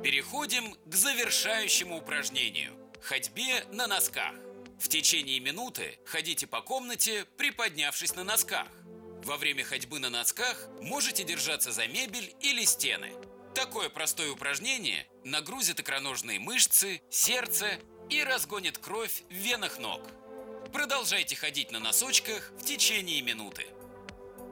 Переходим к завершающему упражнению – ходьбе на носках. В течение минуты ходите по комнате, приподнявшись на носках. Во время ходьбы на носках можете держаться за мебель или стены. Такое простое упражнение нагрузит икроножные мышцы, сердце и разгонит кровь в венах ног. Продолжайте ходить на носочках в течение минуты.